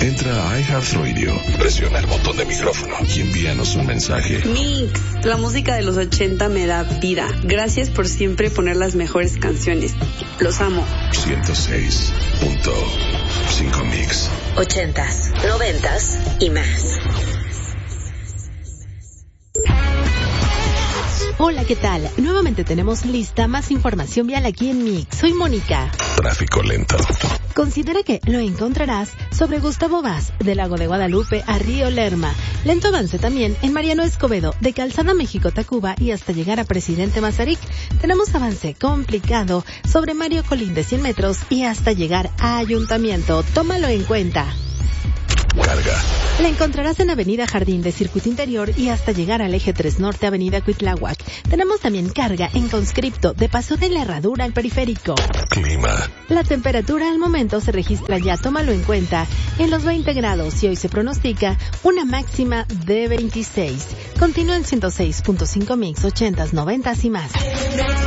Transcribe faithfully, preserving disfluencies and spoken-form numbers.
Entra a iHeartRadio, presiona el botón de micrófono y envíanos un mensaje. Mix, la música de los ochenta me da vida. Gracias por siempre poner las mejores canciones. Los amo. ciento seis punto cinco Mix. Ochentas, noventas y más. Hola, ¿qué tal? Nuevamente tenemos lista más información vial aquí en Mix. Soy Mónica. Tráfico lento. Considera que lo encontrarás sobre Gustavo Vaz, del Lago de Guadalupe a Río Lerma. Lento avance también en Mariano Escobedo, de Calzada México-Tacuba y hasta llegar a Presidente Mazarik. Tenemos avance complicado sobre Mario Colín de cien metros y hasta llegar a Ayuntamiento. Tómalo en cuenta. Carga. La encontrarás en Avenida Jardín de Circuito Interior y hasta llegar al Eje tres Norte, Avenida Cuitláhuac. Tenemos también carga en Conscripto, de Paso de la Herradura al Periférico. Clima. La temperatura al momento se registra ya, tómalo en cuenta, en los veinte grados y hoy se pronostica una máxima de veintiséis. Continúa en ciento seis punto cinco Mix, ochentas, noventas y más.